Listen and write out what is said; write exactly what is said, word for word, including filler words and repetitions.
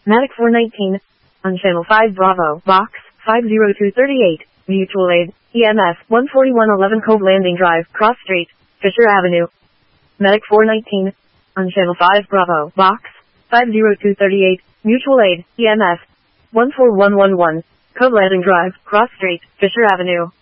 Medic four nineteen. On Channel five Bravo, Box, five zero two three eight, Mutual Aid, E M F, one forty-one eleven Cove Landing Drive, Cross Street, Fisher Avenue. Medic four nineteen. On Channel five Bravo, Box, five zero two three eight, Mutual Aid, E M F, one four one one one, Cove Landing Drive, Cross Street, Fisher Avenue.